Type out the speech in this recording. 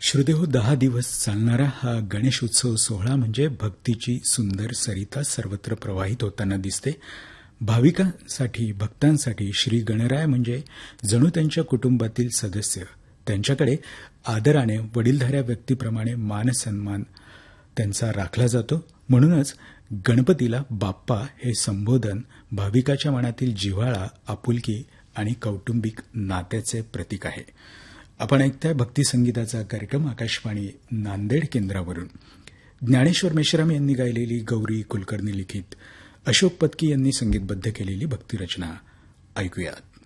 श्रोतेहो, 10 दिवस चालणारा हा गणेश उत्सव सोहळा म्हणजे भक्तीची सुंदर सरिता सर्वत्र प्रवाहित होताना दिसते. भाविकांसाठी, भक्तांसाठी श्री गणराय म्हणजे जणू त्यांच्या कुटुंबातील सदस्य. त्यांच्याकडे आदराने वडीलधाऱ्या व्यक्तीप्रमाणे मानसन्मान त्यांचा राखला जातो. म्हणूनच गणपतीला बाप्पा हे संबोधन भाविकाच्या मनातील जिव्हाळा, आपुलकी आणि कौटुंबिक नात्याचे प्रतीक आहे. आपण ऐकताय भक्ती संगीताचा कार्यक्रम आकाशवाणी नांदेड केंद्रावरून. ज्ञानेश्वर मेश्राम यांनी गायलेली, गौरी कुलकर्णी लिखित, अशोक पत्की यांनी संगीतबद्ध केलेली भक्तिरचना ऐकूयात.